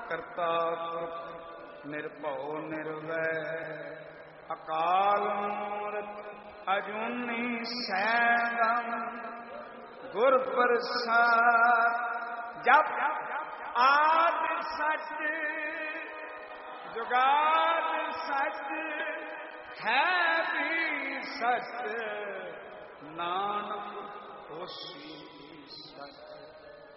ਕਰਤਾ ਪੁਰਖ ਨਿਰਭਉ ਨਿਰਵੈਰ ਅਕਾਲ ਮੂਰਤਿ ਅਜੂਨੀ ਸੈਭੰ ਗੁਰ ਪ੍ਰਸਾਦਿ। ਜਪ ਆਦਿ ਸਚ ਜੁਗਾਦਿ ਸਚ ਹੈ ਵੀ ਸਚ ਨਾਨਕ ਹੋਸੀ ਸਚ।